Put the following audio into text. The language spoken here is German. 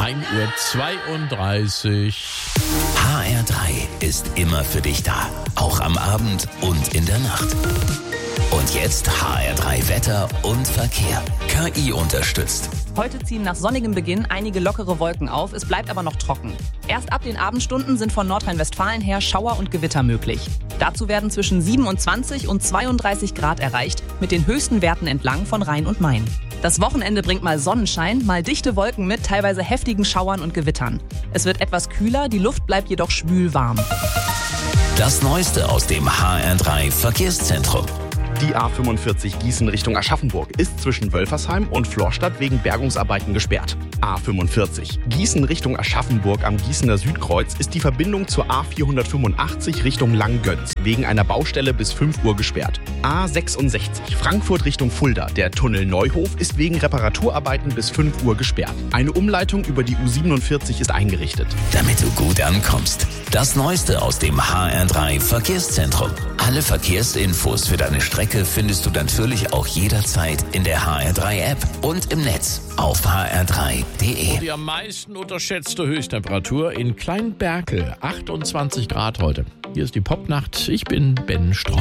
1:32 Uhr. HR3 ist immer für dich da, auch am Abend und in der Nacht. Und jetzt HR3 Wetter und Verkehr. KI unterstützt. Heute ziehen nach sonnigem Beginn einige lockere Wolken auf, es bleibt aber noch trocken. Erst ab den Abendstunden sind von Nordrhein-Westfalen her Schauer und Gewitter möglich. Dazu werden zwischen 27 und 32 Grad erreicht, mit den höchsten Werten entlang von Rhein und Main. Das Wochenende bringt mal Sonnenschein, mal dichte Wolken mit teilweise heftigen Schauern und Gewittern. Es wird etwas kühler, die Luft bleibt jedoch schwülwarm. Das Neueste aus dem HR3 Verkehrszentrum. Die A45 Gießen Richtung Aschaffenburg ist zwischen Wölfersheim und Florstadt wegen Bergungsarbeiten gesperrt. A45 Gießen Richtung Aschaffenburg am Gießener Südkreuz ist die Verbindung zur A485 Richtung Langgöns wegen einer Baustelle bis 5 Uhr gesperrt. A66 Frankfurt Richtung Fulda. Der Tunnel Neuhof ist wegen Reparaturarbeiten bis 5 Uhr gesperrt. Eine Umleitung über die U47 ist eingerichtet. Damit du gut ankommst. Das Neueste aus dem HR3 Verkehrszentrum. Alle Verkehrsinfos für deine Strecke findest du natürlich auch jederzeit in der HR3-App und im Netz auf hr3.de. Die am meisten unterschätzte Höchsttemperatur in Kleinberkel, 28 Grad heute. Hier ist die Popnacht, ich bin Ben Streu.